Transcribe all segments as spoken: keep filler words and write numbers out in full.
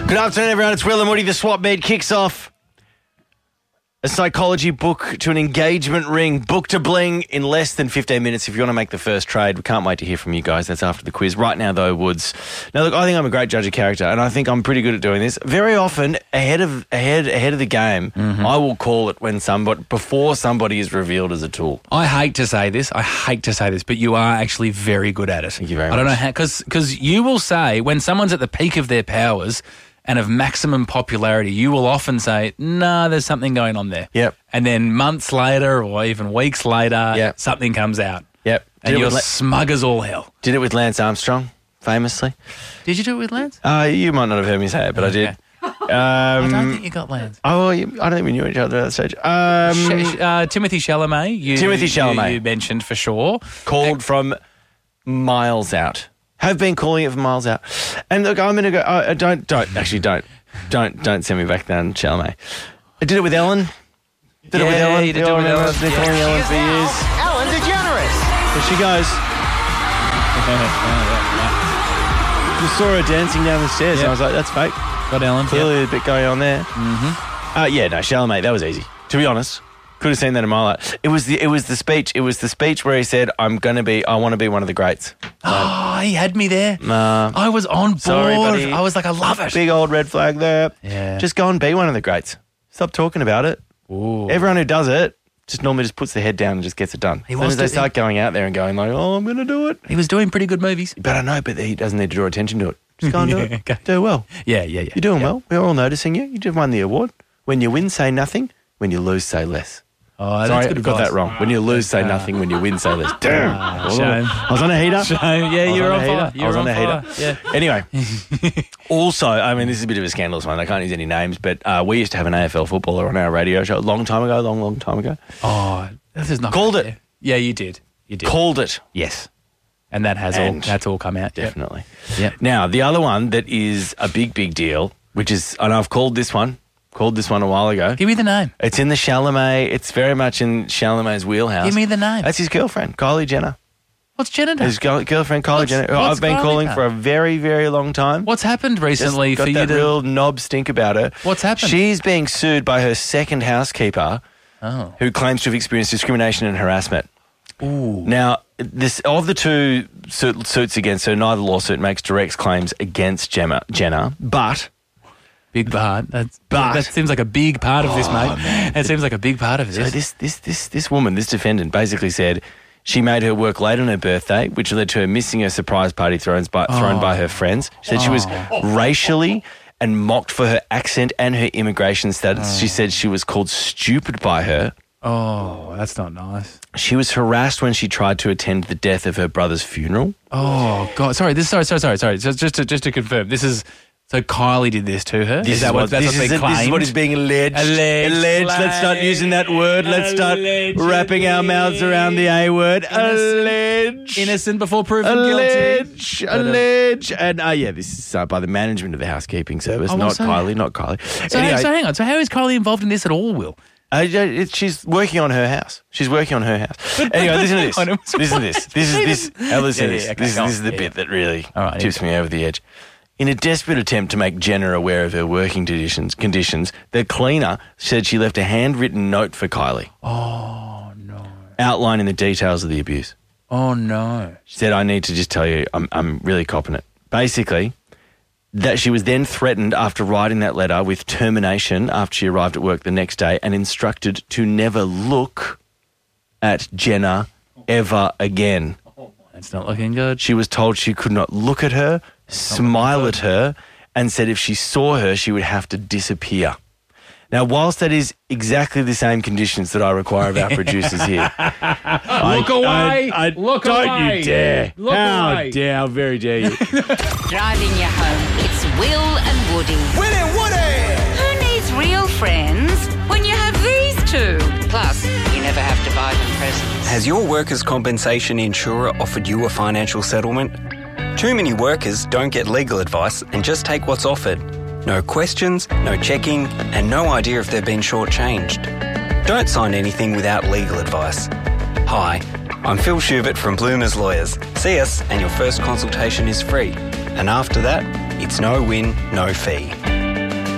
Good afternoon, everyone. It's Will and Woody. The Swap Bed kicks off a psychology book to an engagement ring, book to bling in less than fifteen minutes if you want to make the first trade. We can't wait to hear from you guys. That's after the quiz. Right now, though, Woods. Now, look, I think I'm a great judge of character, and I think I'm pretty good at doing this. Very often, ahead of ahead ahead of the game, mm-hmm. I will call it when somebody before somebody is revealed as a tool. I hate to say this. I hate to say this, but you are actually very good at it. Thank you very I much. don't know how, because because you will say when someone's at the peak of their powers and of maximum popularity, you will often say, "No, there's something going on there." Yep. And then months later, or even weeks later, yep. something comes out. Yep. And Did you're La- smug as all hell. Did it with Lance Armstrong, famously. Did you do it with Lance? Uh, you might not have heard me say it, but Okay. I did. Um, I don't think you got Lance. Oh, well, you, I don't think we knew each other at that stage. Um, Sh- uh, Timothy Chalamet. You, Timothy Chalamet. You, you mentioned for sure. Called from miles out. Have been calling it from miles out. And look, I'm going to go. Uh, don't, don't, actually, don't, don't, don't send me back down, Chalamet. I did it with Ellen. Did Yeah, it with Ellen. you did We it all with remember Ellen. I've been Yeah. calling Ellen for years. Ellen DeGeneres. There she goes. Just saw her dancing down the stairs. Yeah. And I was like, that's fake. Got Ellen. Clearly a bit going on there. Mm-hmm. Uh, yeah, no, Chalamet, that was easy. To be honest, could have seen that a mile out. It was the it was the speech. It was the speech where he said, "I'm going to be. I want to be one of the greats." Oh, he had me there. Nah. I was on board. Sorry, buddy. I was like, I love it. Big old red flag there. Yeah. Just go and be one of the greats. Stop talking about it. Ooh. Everyone who does it just normally just puts their head down and just gets it done. He As soon wants as they to- start going out there and going like, "Oh, I'm going to do it," He was doing pretty good movies. but I know, but he doesn't need to draw attention to it. Just go and do Yeah, it. okay. Do well. Yeah, yeah, yeah. You're doing yeah. well. We're all noticing you. You just won the award. When you win, say nothing. When you lose, say less. Oh, that's Sorry, I good got advice. that wrong. When you lose, say nothing. When you win, say less. Damn. Ah, Oh, shame. I was on a heater. Shame. Yeah, I was you're on on a fire. heater. I You're was on on a heater. fire. Yeah. Anyway, also, I mean, this is a bit of a scandalous one. I can't use any names, but uh, we used to have an A F L footballer on our radio show a long time ago, long, long time ago. Oh, this is not Called good. it. Yeah, you did. You did. Called it. Yes. And that has And all that's all come out. Yep. Definitely. Yep. Now, the other one that is a big, big deal, which is, and I've called this one, called this one a while ago. Give me the name. It's in the Chalamet. It's very much in Chalamet's wheelhouse. Give me the name. That's his girlfriend, Kylie Jenner. What's Jenna done? His girl- girlfriend, Kylie What's- Jenner. who what's I've been Kylie calling done? for a very, very long time. What's happened Just recently got for you that to? real knob stink about her. What's happened? She's being sued by her second housekeeper, Oh. who claims to have experienced discrimination and harassment. Ooh. Now, this of the two suit, suits against her, neither lawsuit makes direct claims against Gemma, Jenner, but Big part. That's, But- that seems like a big part of this, mate. That seems like a big part of so this. this this this this woman, this defendant, basically said she made her work late on her birthday, which led to her missing her surprise party thrown by, thrown by her friends. She said she was racially and mocked for her accent and her immigration status. She said she was called stupid by her. Oh, that's not nice. She was harassed when she tried to attend the death of her brother's funeral. Oh God, sorry. This, sorry, sorry, sorry, sorry. So just to just to confirm, this is so Kylie did this to her. This is that what, that's this what's is been it. claimed? This is what is being alleged. Alleged. Alleged. Let's start using that word. Let's start wrapping our mouths around the A word. Allege. Innocent before proven guilty. Allege. Allege. And uh, yeah, this is uh, by the management of the housekeeping service, Oh, well, not so- Kylie, not Kylie. So, anyway, so hang on. So how is Kylie involved in this at all, Will? uh, yeah, it, she's working on her house. She's working on her house. Anyway, listen to this. Hang on, Listen to this. This is this. Now listen to Yeah, this. yeah, okay, This, go this is on. the Yeah, bit yeah. that really All right, tips me over the edge. In a desperate attempt to make Jenner aware of her working conditions, conditions, the cleaner said she left a handwritten note for Kylie. Oh no. Outlining the details of the abuse. Oh no. She said, I need to just tell you, I'm, I'm really copping it. Basically, that she was then threatened after writing that letter with termination after she arrived at work the next day and instructed to never look at Jenner ever again. That's not looking good. She was told she could not look at her, smile at her, and said if she saw her, she would have to disappear. Now, whilst that is exactly the same conditions that I require of our producers here. Look away. Look don't away. you dare. Look how away. dare, how very dare you. Driving you home, it's Will and Woody. Willie Woody. Who needs real friends when you have these two? Plus, you never have to buy them presents. Has your workers' compensation insurer offered you a financial settlement? Too many workers don't get legal advice and just take what's offered. No questions, no checking, and no idea if they've been shortchanged. Don't sign anything without legal advice. Hi, I'm Phil Schubert from Bloomers Lawyers. See us and your first consultation is free. And after that, it's no win, no fee.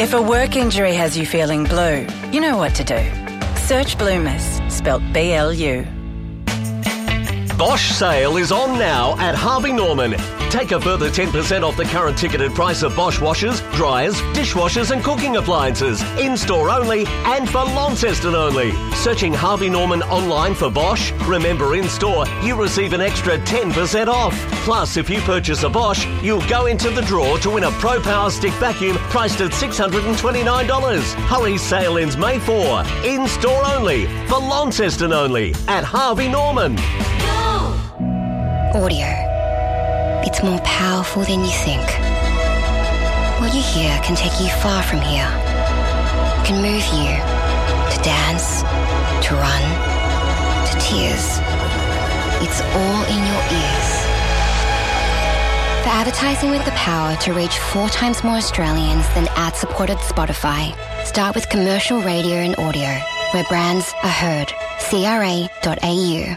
If a work injury has you feeling blue, you know what to do. Search Bloomers, spelt B L U. Bosch sale is on now at Harvey Norman. Take a further ten percent off the current ticketed price of Bosch washers, dryers, dishwashers and cooking appliances. In-store only and for Launceston only. Searching Harvey Norman online for Bosch. Remember, in-store, you receive an extra ten percent off. Plus, if you purchase a Bosch, you'll go into the draw to win a Pro Power Stick vacuum priced at six hundred twenty-nine dollars. Hurry, sale ends May fourth. In-store only for Launceston only at Harvey Norman. Audio. It's more powerful than you think. What you hear can take you far from here. It can move you to dance, to run, to tears. It's all in your ears. For advertising with the power to reach four times more Australians than ad-supported Spotify, start with commercial radio and audio, where brands are heard. C R A dot A U.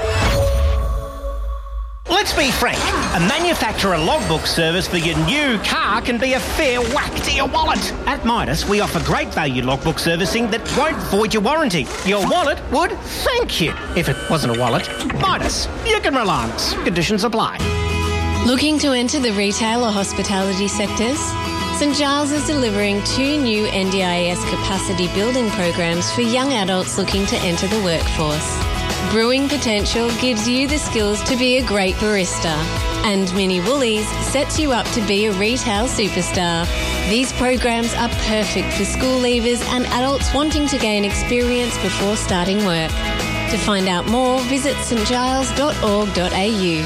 Let's be frank, a manufacturer logbook service for your new car can be a fair whack to your wallet. At Midas, we offer great value logbook servicing that won't void your warranty. Your wallet would thank you. If it wasn't a wallet, Midas, you can rely on us. Conditions apply. Looking to enter the retail or hospitality sectors? St Giles is delivering two new N D I S capacity building programs for young adults looking to enter the workforce. Brewing Potential gives you the skills to be a great barista, and Mini Woolies sets you up to be a retail superstar. These programs are perfect for school leavers and adults wanting to gain experience before starting work. To find out more, visit st giles dot org dot a u.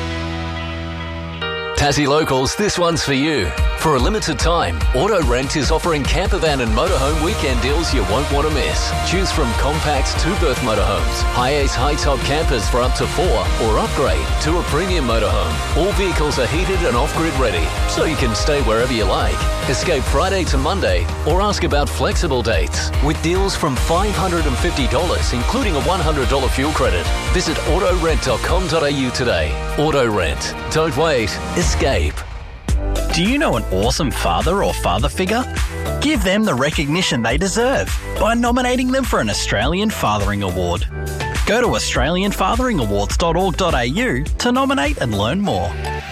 Tassie Locals, this one's for you. For a limited time, Auto Rent is offering campervan and motorhome weekend deals you won't want to miss. Choose from compact two-berth motorhomes, high-ace high-top campers for up to four, or upgrade to a premium motorhome. All vehicles are heated and off-grid ready, so you can stay wherever you like. Escape Friday to Monday, or ask about flexible dates. With deals from five hundred fifty dollars, including a one hundred dollars fuel credit. Visit auto rent dot com dot a u today. Auto Rent. Don't wait. Escape. Do you know an awesome father or father figure? Give them the recognition they deserve by nominating them for an Australian Fathering Award. Go to australian fathering awards dot org dot a u to nominate and learn more.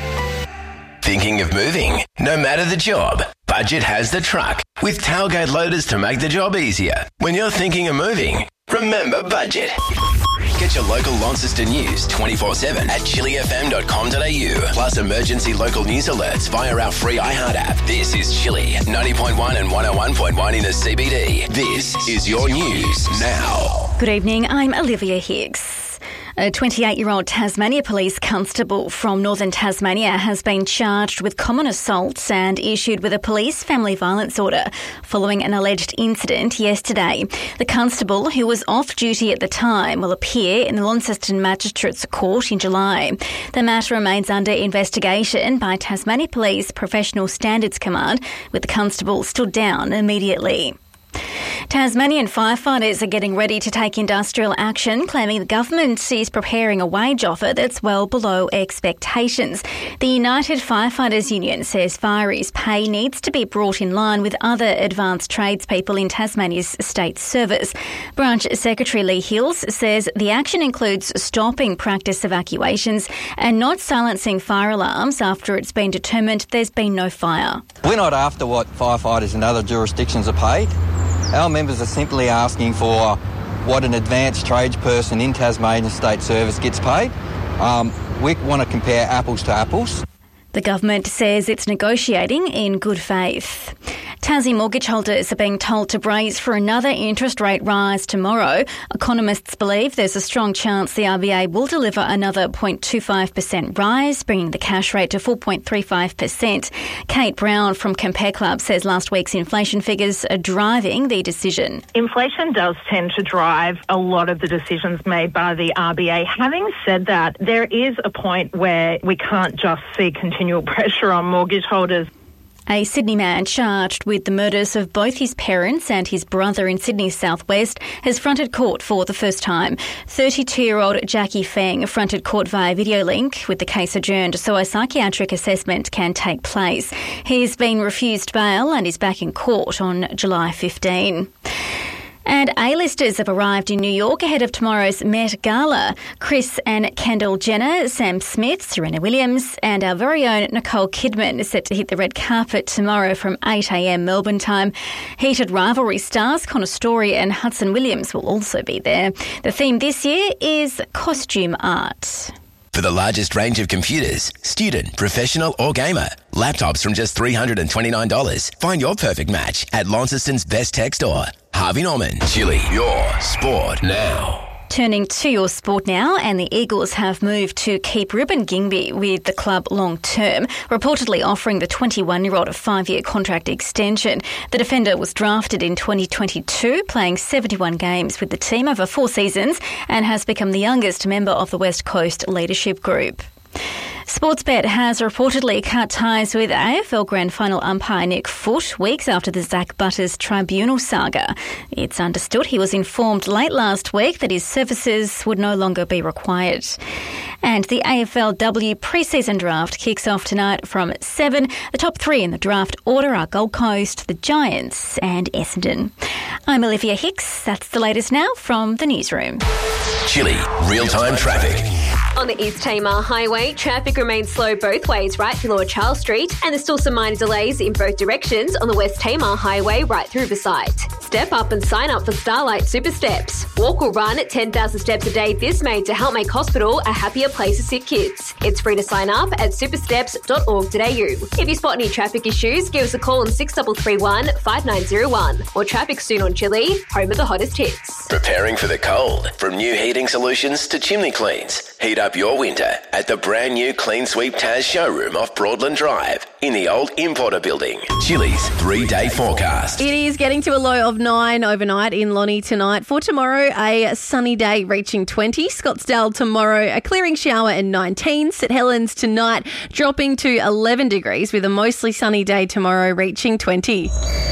Thinking of moving? No matter the job, Budget has the truck with tailgate loaders to make the job easier. When you're thinking of moving, remember Budget. Get your local Launceston news twenty-four seven at chili f m dot com dot a u. Plus emergency local news alerts via our free iHeart app. This is Chili, ninety point one and one oh one point one in the C B D. This is your news now. Good evening, I'm Olivia Higgs. A twenty-eight-year-old Tasmania Police constable from northern Tasmania has been charged with common assault and issued with a police family violence order following an alleged incident yesterday. The constable, who was off duty at the time, will appear in the Launceston Magistrates Court in July. The matter remains under investigation by Tasmania Police Professional Standards Command, with the constable stood down immediately. Tasmanian firefighters are getting ready to take industrial action, claiming the government is preparing a wage offer that's well below expectations. The United Firefighters Union says fireys' pay needs to be brought in line with other advanced tradespeople in Tasmania's state service. Branch Secretary Lee Hills says the action includes stopping practice evacuations and not silencing fire alarms after it's been determined there's been no fire. We're not after what firefighters in other jurisdictions are paid. Our members are simply asking for what an advanced tradesperson in Tasmanian State Service gets paid. Um, we want to compare apples to apples. The government says it's negotiating in good faith. Tassie mortgage holders are being told to brace for another interest rate rise tomorrow. Economists believe there's a strong chance the R B A will deliver another zero point two five percent rise, bringing the cash rate to four point three five percent. Kate Brown from Compare Club says last week's inflation figures are driving the decision. Inflation does tend to drive a lot of the decisions made by the R B A. Having said that, there is a point where we can't just see continual pressure on mortgage holders. A Sydney man charged with the murders of both his parents and his brother in Sydney's southwest has fronted court for the first time. thirty-two-year-old Jackie Feng fronted court via video link with the case adjourned so a psychiatric assessment can take place. He's been refused bail and is back in court on July fifteenth. And A-listers have arrived in New York ahead of tomorrow's Met Gala. Kris and Kendall Jenner, Sam Smith, Serena Williams and our very own Nicole Kidman is set to hit the red carpet tomorrow from eight a.m. Melbourne time. Heated rivalry stars Connor Story and Hudson Williams will also be there. The theme this year is costume art. For the largest range of computers, student, professional or gamer, laptops from just three hundred twenty-nine dollars. Find your perfect match at Launceston's Best Tech Store. Harvey Norman, Chili, your sport now. Turning to your sport now, and the Eagles have moved to keep Ruben Gingby with the club long term, reportedly offering the twenty-one-year-old a five-year contract extension. The defender was drafted in twenty twenty-two, playing seventy-one games with the team over four seasons and has become the youngest member of the West Coast leadership group. Sportsbet has reportedly cut ties with A F L Grand Final umpire Nick Foote weeks after the Zach Butters tribunal saga. It's understood he was informed late last week that his services would no longer be required. And the A F L W pre-season draft kicks off tonight from seven. The top three in the draft order are Gold Coast, the Giants and Essendon. I'm Olivia Hicks. That's the latest now from the newsroom. Chili, real-time traffic. On the East Tamar Highway, traffic remains slow both ways right below Charles Street, and there's still some minor delays in both directions on the West Tamar Highway right through Riverside. Step up and sign up for Starlight Super Steps. Walk or run at ten thousand steps a day this May to help make hospital a happier place for sick kids. It's free to sign up at supersteps dot org dot a u. If you spot any traffic issues, give us a call on six three three one, five nine zero one. Or traffic soon on Chili, home of the hottest hits. Preparing for the cold. From new heating solutions to chimney cleans. Heat up your winter at the brand new Clean Sweep Taz showroom off Broadland Drive in the old Importer building. Chili's three-day forecast. It is getting to a low of nine overnight in Lonnie tonight. For tomorrow, a sunny day reaching twenty. Scottsdale tomorrow, a clearing shower and nineteen. St Helens tonight dropping to eleven degrees with a mostly sunny day tomorrow reaching twenty.